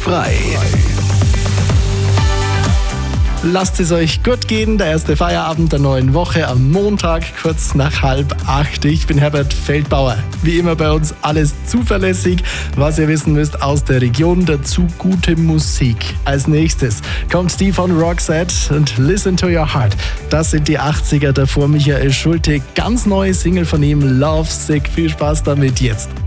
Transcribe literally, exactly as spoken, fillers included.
frei. Lasst es euch gut gehen, der erste Feierabend der neuen Woche am Montag, kurz nach halb acht. Ich bin Herbert Feldbauer. Wie immer bei uns alles zuverlässig, was ihr wissen müsst aus der Region, dazu gute Musik. Als nächstes kommt die von Roxette und Listen to Your Heart. Das sind die achtziger, davor Michael Schulte, ganz neue Single von ihm, Love Sick. Viel Spaß damit jetzt.